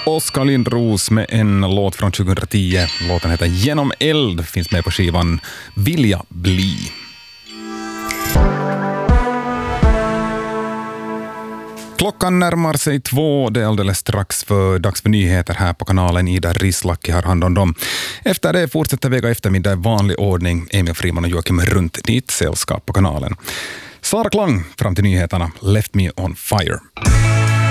Oskar Lindros med en låt från 2010. Låten heter Genom eld, finns med på skivan Vilja bli. Klockan närmar sig 2, det är alldeles strax för dags för nyheter här på kanalen. Ida Rislacki har hand om dem. Efter det fortsätter Vega eftermiddag i vanlig ordning. Emil Friman och Joakim runt ditt sällskap på kanalen. Sara Klang fram till nyheterna. Left Me on Fire.